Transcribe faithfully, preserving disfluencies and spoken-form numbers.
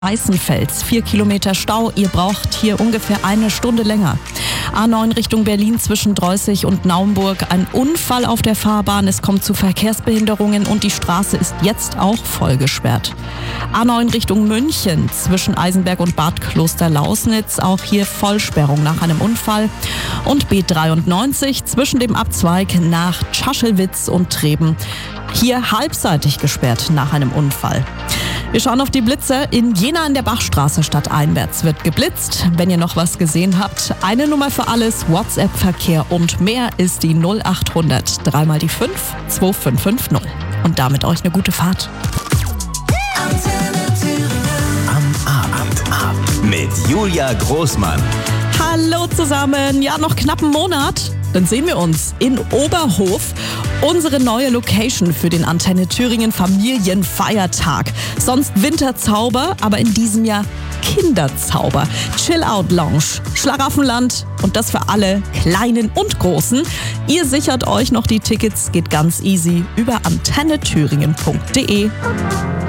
Weißenfels, vier Kilometer Stau. Ihr braucht hier ungefähr eine Stunde länger. A neun Richtung Berlin zwischen Dreußig und Naumburg. Ein Unfall auf der Fahrbahn. Es kommt zu Verkehrsbehinderungen und die Straße ist jetzt auch voll gesperrt. A neun Richtung München zwischen Eisenberg und Bad Klosterlausnitz. Auch hier Vollsperrung nach einem Unfall. Und B dreiundneunzig zwischen dem Abzweig nach Tschaschewitz und Treben. Hier halbseitig gesperrt nach einem Unfall. Wir schauen auf die Blitze. In Jena an der Bachstraße stadteinwärts wird geblitzt. Wenn ihr noch was gesehen habt, eine Nummer für alles, WhatsApp-Verkehr und mehr ist die null acht hundert, dreimal die fünf, zwei fünf fünf null. Und damit euch eine gute Fahrt. Am Abend mit Julia Großmann. Hallo zusammen. Ja, noch knapp einen Monat. Dann sehen wir uns in Oberhof. Unsere neue Location für den Antenne Thüringen Familienfeiertag. Sonst Winterzauber, aber in diesem Jahr Kinderzauber. Chill-Out-Lounge, Schlaraffenland und das für alle Kleinen und Großen. Ihr sichert euch noch die Tickets, geht ganz easy über antenne thüringen punkt de.